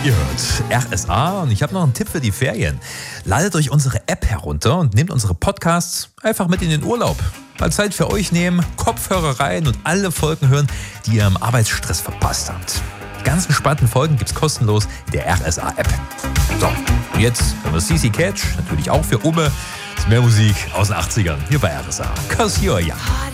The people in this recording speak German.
Ihr hört RSA und ich habe noch einen Tipp für die Ferien. Ladet euch unsere App herunter und nehmt unsere Podcasts einfach mit in den Urlaub. Mal Zeit für euch nehmen, Kopfhörer rein und alle Folgen hören, die ihr im Arbeitsstress verpasst habt. Die ganzen spannenden Folgen gibt's kostenlos in der RSA-App. So, und jetzt hören wir CC Catch, natürlich auch für Umme. Das ist mehr Musik aus den 80ern, hier bei RSA. 'Cause you're young.